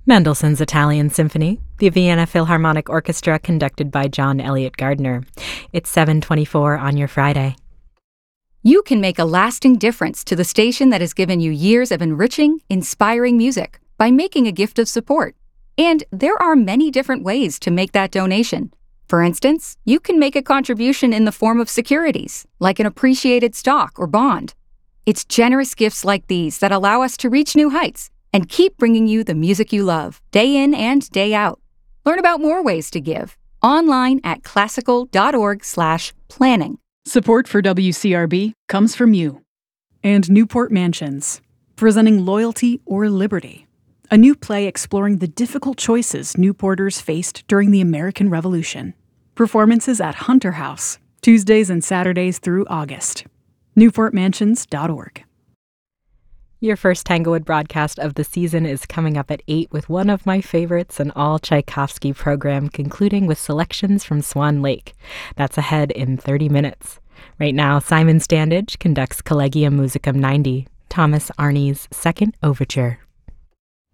Mendelssohn's Italian Symphony, the Vienna Philharmonic Orchestra conducted by John Elliott Gardner. It's 7:24 on your Friday. You can make a lasting difference to the station that has given you years of enriching, inspiring music by making a gift of support. And there are many different ways to make that donation. For instance, you can make a contribution in the form of securities, like an appreciated stock or bond. It's generous gifts like these that allow us to reach new heights and keep bringing you the music you love, day in and day out. Learn about more ways to give online at classical.org/planning. Support for WCRB comes from you. And Newport Mansions, presenting Loyalty or Liberty, a new play exploring the difficult choices Newporters faced during the American Revolution. Performances at Hunter House, Tuesdays and Saturdays through August. NewportMansions.org. Your first Tanglewood broadcast of the season is coming up at 8 with one of my favorites, an all-Tchaikovsky program concluding with selections from Swan Lake. That's ahead in 30 minutes. Right now, Simon Standage conducts Collegium Musicum 90, Thomas Arne's second overture.